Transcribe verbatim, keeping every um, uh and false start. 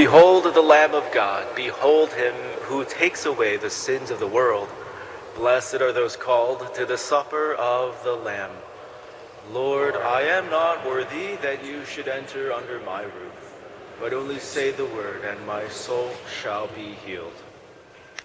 Behold the Lamb of God. Behold him who takes away the sins of the world. Blessed are those called to the supper of the Lamb. Lord, I am not worthy that you should enter under my roof, but only say the word, and my soul shall be healed.